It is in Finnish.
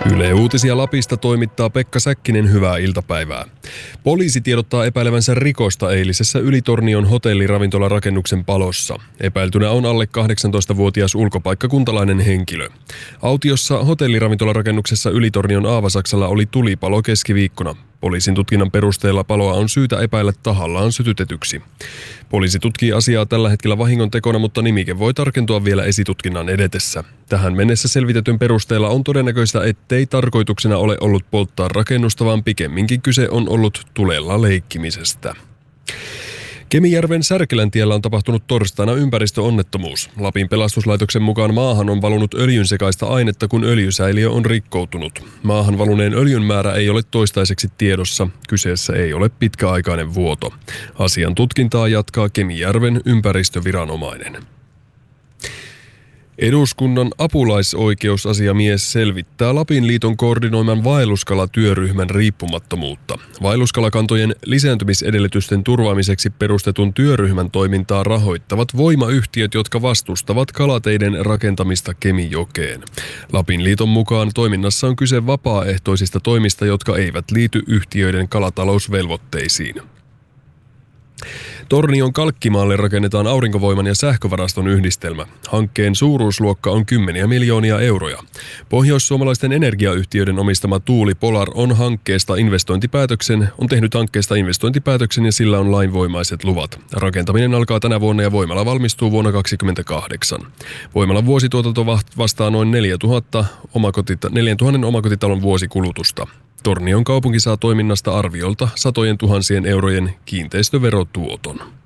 Yle Uutisia Lapista toimittaa Pekka Säkkinen, hyvää iltapäivää. Poliisi tiedottaa epäilevänsä rikosta eilisessä Ylitornion hotelliravintola-rakennuksen palossa. Epäiltynä on alle 18-vuotias ulkopaikkakuntalainen henkilö. Autiossa hotelliravintola-rakennuksessa Ylitornion Aavasaksalla oli tulipalo keskiviikkona. Poliisin tutkinnan perusteella paloa on syytä epäillä tahallaan sytytetyksi. Poliisi tutkii asiaa tällä hetkellä vahingontekona, mutta nimike voi tarkentua vielä esitutkinnan edetessä. Tähän mennessä selvitetyn perusteella on todennäköistä, ettei tarkoituksena ole ollut polttaa rakennusta, vaan pikemminkin kyse on ollut tulella leikkimisestä. Kemijärven Särkeläntiellä on tapahtunut torstaina ympäristöonnettomuus. Lapin pelastuslaitoksen mukaan maahan on valunut öljynsekaista ainetta, kun öljysäiliö on rikkoutunut. Maahan valuneen öljyn määrä ei ole toistaiseksi tiedossa. Kyseessä ei ole pitkäaikainen vuoto. Asian tutkintaa jatkaa Kemijärven ympäristöviranomainen. Eduskunnan apulaisoikeusasiamies selvittää Lapin liiton koordinoiman vaelluskalatyöryhmän riippumattomuutta. Vaelluskalakantojen lisääntymisedellytysten turvaamiseksi perustetun työryhmän toimintaa rahoittavat voimayhtiöt, jotka vastustavat kalateiden rakentamista Kemijokeen. Lapin liiton mukaan toiminnassa on kyse vapaaehtoisista toimista, jotka eivät liity yhtiöiden kalatalousvelvoitteisiin. Tornion Kalkkimaalle rakennetaan aurinkovoiman ja sähkövaraston yhdistelmä. Hankkeen suuruusluokka on 10 miljoonia euroja. Pohjoissuomalaisten energiayhtiöiden omistama Tuuli Polar on tehnyt hankkeesta investointipäätöksen ja sillä on lainvoimaiset luvat. Rakentaminen alkaa tänä vuonna ja voimala valmistuu vuonna 2028. Voimalan vuosituotanto vastaa noin 4000 omakotitalon vuosikulutusta. Tornion kaupunki saa toiminnasta arviolta satojen tuhansien eurojen kiinteistöverotuoton.